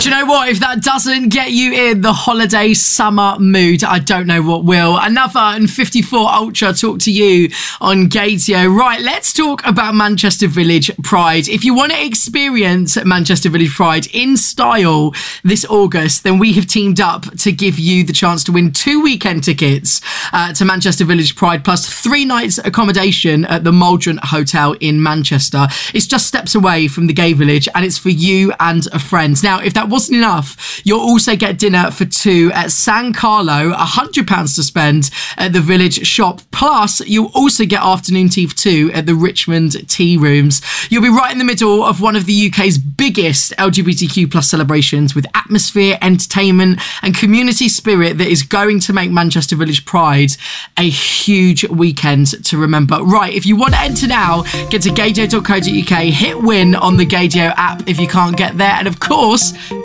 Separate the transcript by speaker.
Speaker 1: Do you know what? If that doesn't get you in the holiday summer mood, I don't know what will. Another and 54 Ultra talk to you on Gaydio. Right, let's talk about Manchester Village Pride. If you want to experience Manchester Village Pride in style this August, then we have teamed up to give you the chance to win 2 weekend tickets to Manchester Village Pride, plus 3 nights accommodation at the Maldron Hotel in Manchester. It's just steps away from the Gay Village, and it's for you and a friend. Now, if that wasn't enough, you'll also get dinner for 2 at San Carlo, £100 to spend at the Village Shop. Plus, you'll also get afternoon tea for 2 at the Richmond Tea Rooms. You'll be right in the middle of one of the UK's biggest LGBTQ plus celebrations, with atmosphere, entertainment and community spirit that is going to make Manchester Village Pride a huge weekend to remember. Right, if you want to enter now, get to gaydio.co.uk, hit win on the Gaydio app if you can't get there, and of course,